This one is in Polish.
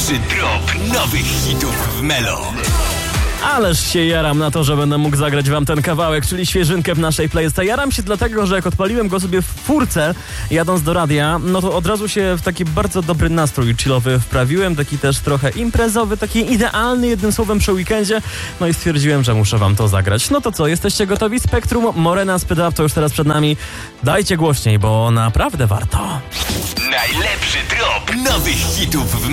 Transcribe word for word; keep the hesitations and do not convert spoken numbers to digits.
Najlepszy drop nowych hitów w Melo. Ależ się jaram na to, że będę mógł zagrać wam ten kawałek, czyli świeżynkę w naszej playlistce. Jaram się dlatego, że jak odpaliłem go sobie w furce, jadąc do radia, no to od razu się w taki bardzo dobry nastrój chillowy wprawiłem, taki też trochę imprezowy, taki idealny, jednym słowem, przy weekendzie. No i stwierdziłem, że muszę wam to zagrać. No to co, jesteście gotowi? Spektrum, Morena, Speed Up to już teraz przed nami. Dajcie głośniej, bo naprawdę warto. Najlepszy drop nowych hitów w